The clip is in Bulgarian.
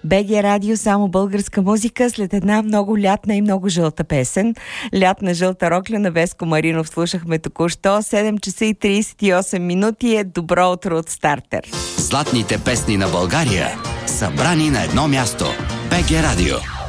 БГ Радио, само българска музика след една много лятна и много жълта песен. Лятна жълта рокля на Веско Маринов слушахме току-що. 7 часа и 38 минути е добро утро от Стартер. Златните песни на България, събрани на едно място. БГ Радио.